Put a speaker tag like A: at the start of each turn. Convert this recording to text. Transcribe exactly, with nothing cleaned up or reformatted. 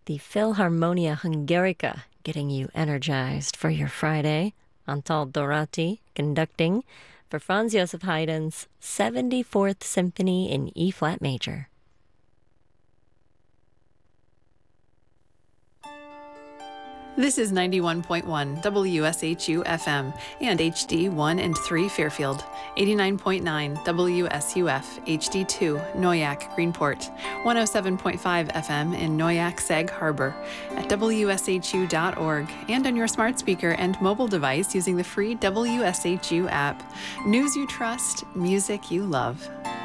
A: the Philharmonia Hungarica, getting you energized for your Friday. Antal Dorati conducting for Franz Joseph Haydn's seventy-fourth Symphony in E-flat major.
B: This is ninety-one point one W S H U F M and H D one and three Fairfield, eighty-nine point nine W S U F H D two Noyak Greenport, one oh seven point five F M in Noyak Sag Harbor, at W S H U dot org, and on your smart speaker and mobile device using the free W S H U app. News you trust, music you love.